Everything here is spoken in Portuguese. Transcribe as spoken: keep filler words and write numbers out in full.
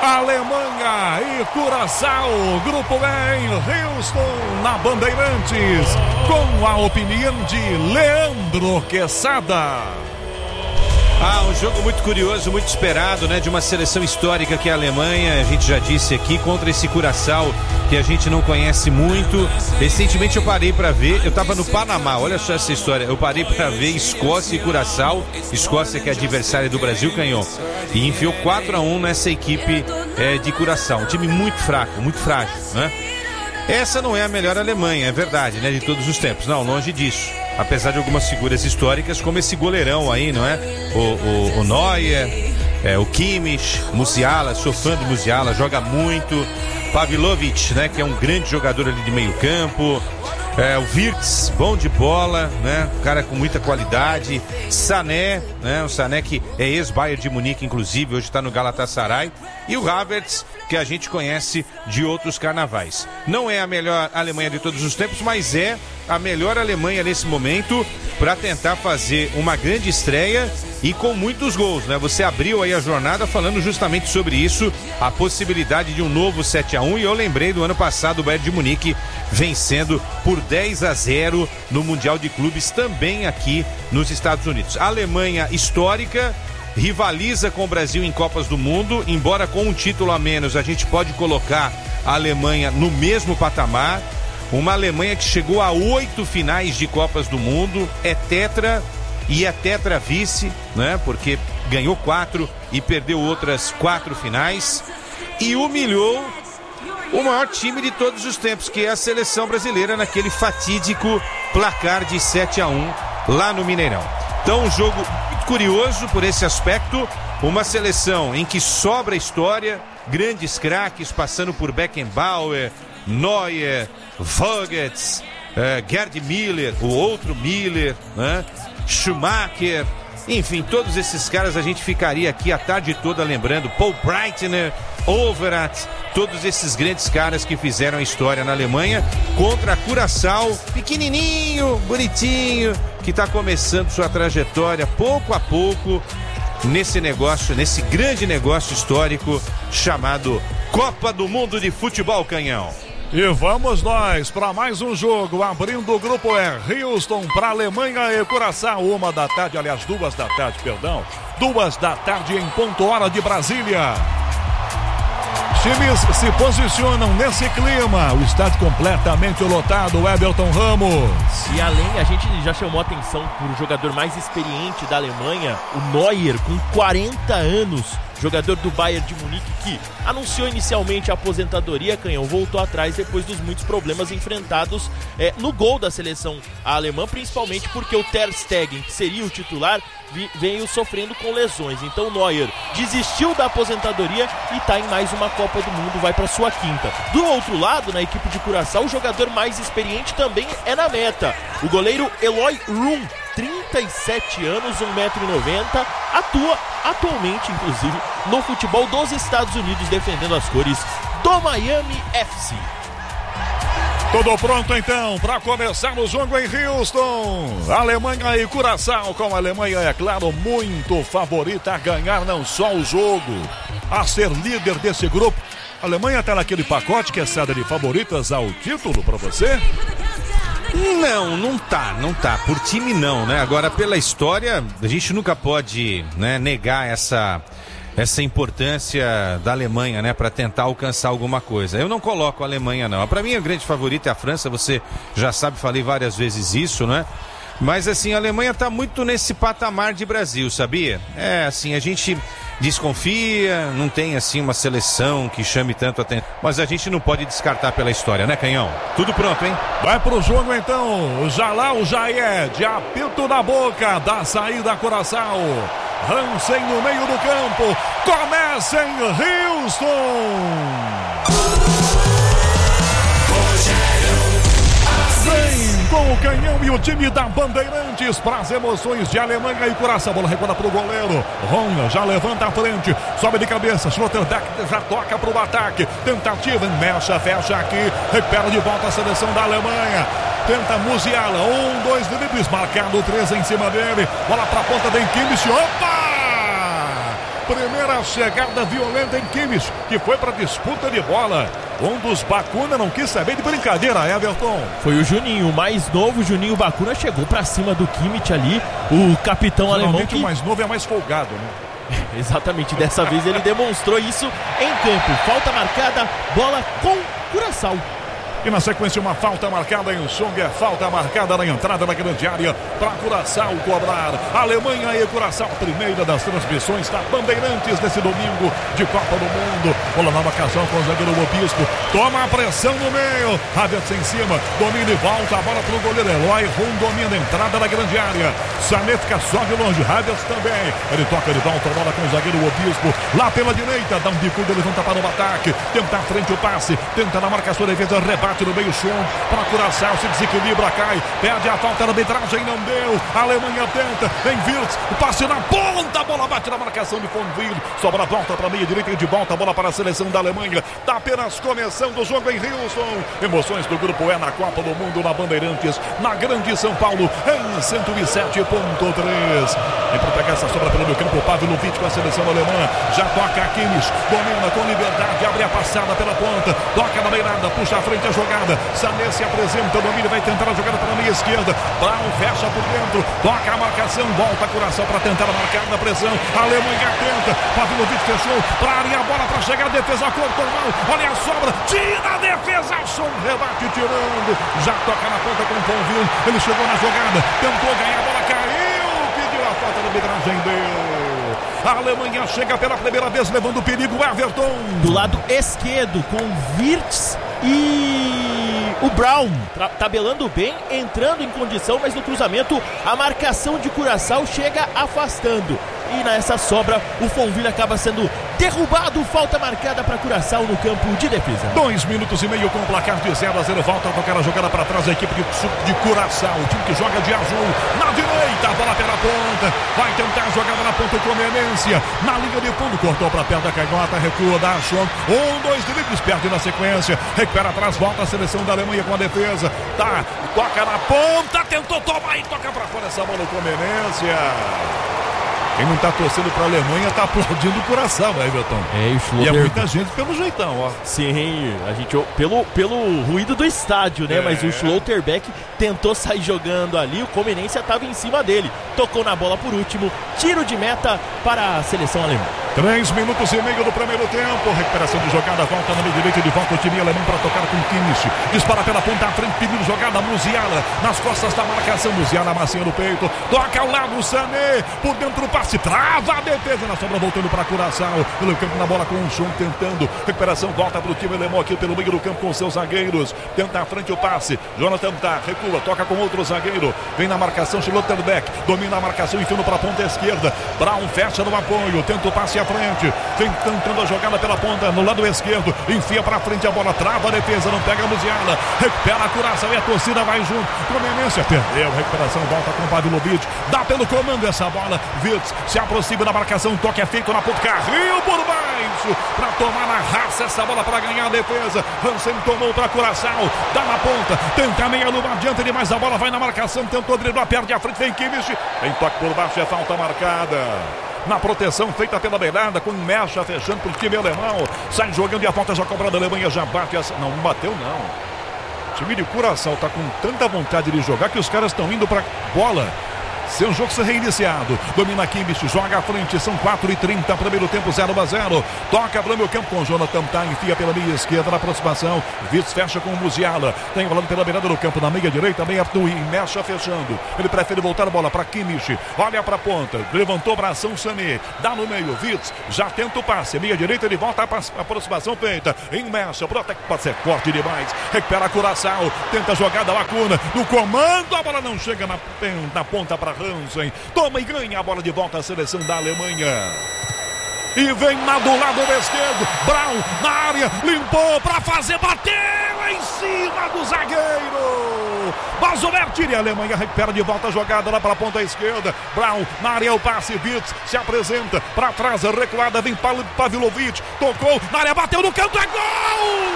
Alemanha e Curaçao, Grupo B em Houston, na Bandeirantes, com a opinião de Leandro Quesada. Ah, um jogo muito curioso, muito esperado, né? De uma seleção histórica que é a Alemanha, a gente já disse aqui, contra esse Curaçao que a gente não conhece muito. Recentemente eu parei pra ver, eu tava no Panamá, olha só essa história, eu parei pra ver Escócia e Curaçao, Escócia que é adversária do Brasil, canhão, e enfiou quatro a um nessa equipe é, de Curaçao, um time muito fraco, muito frágil, né? Essa não é a melhor Alemanha, é verdade, né? De todos os tempos, não, longe disso. Apesar de algumas figuras históricas, como esse goleirão aí, não é? O, o, o Neuer, é, o Kimmich, Musiala, sou fã do Musiala, joga muito. Pavlovic, né? Que é um grande jogador ali de meio campo. É, o Wirtz, bom de bola, né? Cara com muita qualidade. Sané, né? O Sané que é ex-Bayern de Munique, inclusive, hoje está no Galatasaray. E o Havertz, que a gente conhece de outros carnavais. Não é a melhor Alemanha de todos os tempos, mas é a melhor Alemanha nesse momento para tentar fazer uma grande estreia e com muitos gols, né? Você abriu aí a jornada falando justamente sobre isso, a possibilidade de um novo sete a um, e eu lembrei do ano passado o Bayern de Munique vencendo por dez a zero no Mundial de Clubes, também aqui nos Estados Unidos. A Alemanha histórica rivaliza com o Brasil em Copas do Mundo, embora com um título a menos, a gente pode colocar a Alemanha no mesmo patamar. Uma Alemanha que chegou a oito finais de Copas do Mundo, é tetra e é tetra vice, né? Porque ganhou quatro e perdeu outras quatro finais e humilhou o maior time de todos os tempos, que é a seleção brasileira, naquele fatídico placar de sete a um lá no Mineirão. Então, um jogo muito curioso por esse aspecto, uma seleção em que sobra história, grandes craques passando por Beckenbauer, Neuer, Vogts, uh, Gerd Müller, o outro Müller, né? Schumacher, enfim, todos esses caras a gente ficaria aqui a tarde toda lembrando. Paul Breitner, Overath, todos esses grandes caras que fizeram a história na Alemanha contra a Curaçao, pequenininho, bonitinho, que está começando sua trajetória pouco a pouco nesse negócio, nesse grande negócio histórico chamado Copa do Mundo de Futebol, canhão. E vamos nós para mais um jogo, abrindo o grupo E, Houston para Alemanha e Curaçao, uma da tarde, aliás, duas da tarde, perdão, duas da tarde em ponto hora de Brasília. Times se posicionam nesse clima, o estádio completamente lotado, o Everton Ramos. E além, a gente já chamou a atenção por o jogador mais experiente da Alemanha, o Neuer, com quarenta anos, jogador do Bayern de Munique, que anunciou inicialmente a aposentadoria, canhão, voltou atrás depois dos muitos problemas enfrentados é, no gol da seleção alemã, principalmente porque o Ter Stegen, que seria o titular, vi, veio sofrendo com lesões. Então o Neuer desistiu da aposentadoria e está em mais uma Copa do Mundo, vai para sua quinta. Do outro lado, na equipe de Curaçao, o jogador mais experiente também é na meta, o goleiro Eloy Room, trinta e sete anos, um metro e noventa, atua atualmente, inclusive, no futebol dos Estados Unidos, defendendo as cores do Miami F C. Tudo pronto então para começar o jogo em Houston. Alemanha e Curaçao, com a Alemanha, é claro, muito favorita a ganhar não só o jogo, a ser líder desse grupo. A Alemanha está naquele pacote que é sada de favoritas ao título para você? Não, não tá, não tá. Por time não, né? Agora, pela história, a gente nunca pode, né, negar essa, essa importância da Alemanha, né, para tentar alcançar alguma coisa. Eu não coloco a Alemanha, não. Para mim, a grande favorita é a França, você já sabe, falei várias vezes isso, né? Mas, assim, a Alemanha tá muito nesse patamar de Brasil, sabia? É, assim, a gente desconfia, não tem, assim, uma seleção que chame tanto a atenção. Mas a gente não pode descartar pela história, né, canhão? Tudo pronto, hein? Vai pro jogo, então. Já lá o Jair, de apito na boca, da saída Curaçao. Hansen no meio do campo. Começa em Houston. Vem com o canhão e o time da Bandeirantes para as emoções de Alemanha e Curaçao. Bola recuada para o goleiro. Ronga já levanta a frente, sobe de cabeça. Schlotterbeck já toca para o ataque. Tentativa, mexa, fecha aqui. Recupera de volta a seleção da Alemanha. Tenta Musiala, um, dois dribles, marcado três em cima dele. Bola para a ponta, vem Kimmich. Opa! Primeira chegada violenta em Kimmich, que foi para disputa de bola. Um dos Bacuna não quis saber de brincadeira, Everton. Foi o Juninho, o mais novo, Juninho Bacuna, chegou para cima do Kimmich ali, o capitão alemão. Que... o mais novo é mais folgado, né? Exatamente, dessa vez ele demonstrou isso em campo. Falta marcada, bola com Curaçao. E na sequência uma falta marcada em Songa, falta marcada na entrada da grande área para Curaçao cobrar. Alemanha e Curaçao, primeira das transmissões da Bandeirantes nesse domingo de Copa do Mundo. Bola na marcação com o zagueiro Obispo, toma a pressão no meio, Havertz em cima, domina e volta a bola para o goleiro Eloy, Rum domina a entrada da grande área. Sané fica só de longe, Havertz também, ele toca, ele volta a bola com o zagueiro Obispo, lá pela direita, dá um bicudo, levanta para o ataque, tenta à frente o passe, tenta na marcação, defesa, rebate no meio chão para Curaçao, se desequilibra, cai, perde a falta na arbitragem, não deu, a Alemanha tenta, vem Wirtz, o passe na ponta, a bola bate na marcação de Fonville, sobra a volta para a meia direita e de volta a bola para a seleção da Alemanha, está apenas começando o jogo em Houston, emoções do grupo E na Copa do Mundo, na Bandeirantes, na grande São Paulo, em cento e sete ponto três, vem para pegar essa sobra pelo meio campo, o Pavlovic com a seleção alemã, já toca a Kimmich, domina com liberdade, abre a passada pela ponta, toca na beirada, puxa a frente a jogada, Sané se apresenta, domina, vai tentar a jogada para a meia esquerda, Brown fecha por dentro, toca a marcação, volta a Curaçao para tentar marcar na pressão, a Alemanha tenta, Pavlovic fechou, para a área, a bola para chegar, a defesa cortou mal, olha a sobra, tira a defesa, som, rebate tirando, já toca na ponta com o Fonville, ele chegou na jogada, tentou ganhar, a bola caiu, pediu a falta da arbitragem, deu. A Alemanha chega pela primeira vez levando o perigo, Everton. Do lado esquerdo com Wirtz e o Brown tabelando bem, entrando em condição, mas no cruzamento a marcação de Curaçao chega afastando. E nessa sobra o Fonville acaba sendo derrubado, falta marcada para Curaçao no campo de defesa. Dois minutos e meio com o placar de zero a zero, volta a tocar a jogada para trás a equipe de, de Curaçao, o time que joga de azul, na direita, a bola pela ponta, vai tentar a jogada na ponta com Menência, na linha de fundo, cortou para perto da canhota, recua da Ação, um, dois dribles, perde na sequência, recupera atrás, volta a seleção da Alemanha com a defesa, tá, toca na ponta, tentou tomar e toca para fora essa bola com Menência. Quem não tá torcendo pra Alemanha tá aplaudindo o Curaçao, né, Everton? É, e o Schlotter... E é muita gente pelo jeitão, ó. Sim, a gente, pelo, pelo ruído do estádio, né? É. Mas o Schlotterbeck tentou sair jogando ali, o Comenência tava em cima dele. Tocou na bola por último, tiro de meta para a seleção alemã. Três minutos e meio do primeiro tempo, recuperação de jogada, volta na meia direita de volta o time alemão para tocar com Kimmich. Dispara pela ponta à frente, pedindo jogada, Musiala, nas costas da marcação, Musiala macia no peito, toca ao lado, Sané, por dentro do passe, trava a defesa na sobra, voltando para Curaçao, pelo campo na bola com o Chum tentando, recuperação, volta para o time alemão aqui pelo meio do campo com seus zagueiros, tenta à frente o passe, Jonathan tá, recua, toca com outro zagueiro, vem na marcação, Schlotterbeck, domina a marcação, enfiando para a ponta esquerda, Brown fecha no apoio, tenta o passe à frente, vem tentando a jogada pela ponta, no lado esquerdo, enfia para frente a bola, trava a defesa, não pega a Musiala, recupera a Curaçao e a torcida vai junto, Comenência perdeu, recuperação, volta com o Pavlovic, dá pelo comando essa bola, Wirtz se aproxima da marcação, toque é feito na ponta, carril por baixo, para tomar na raça essa bola para ganhar a defesa, Hansen tomou para Curaçao, dá na ponta, tenta meia luva, adianta demais, a bola vai na marcação, tentou driblar, perde a frente, vem Kimmich, tem toque por baixo, é falta marcada. Na proteção feita pela beirada, com Mecha fechando para o time alemão, sai jogando e a falta já cobrada, a Alemanha já bate essa, não, não bateu não. O time de Curaçao está com tanta vontade de jogar que os caras estão indo para bola. Seu jogo ser reiniciado, domina Kimmich, joga à frente, são quatro e trinta, primeiro tempo zero a zero, toca para o meu campo com Jonathan tá, enfia pela meia esquerda na aproximação, Wirtz fecha com o Musiala, tem rolando pela beirada do campo, na meia direita, meia e Mecha fechando, ele prefere voltar a bola para Kimmich, olha para a ponta, levantou para ação Sané, dá no meio, Wirtz já tenta o passe, meia direita, ele volta a aproximação feita, em Mecha, protege, pode ser forte demais, recupera a Curaçao, tenta a jogada, Lacuna, no comando, a bola não chega na, na ponta para Hansen, toma e ganha a bola de volta à seleção da Alemanha. E vem lá do lado esquerdo, Brown na área, limpou para fazer, bateu em cima do zagueiro. Bazomer tira, a Alemanha recupera de volta a jogada lá para a ponta esquerda. Brown na área, o passe, Wirtz se apresenta para trás, recuada, vem Pavlovic, tocou na área, bateu no canto, é gol!